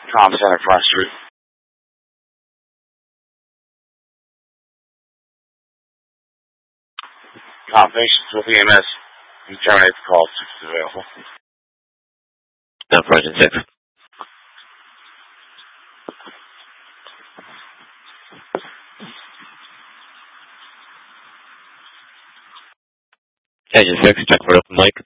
Comm Center, Front Street. Confirmations with EMS. You terminate the call if it's available. No, Frozen 6. Engine 6, check for open mic.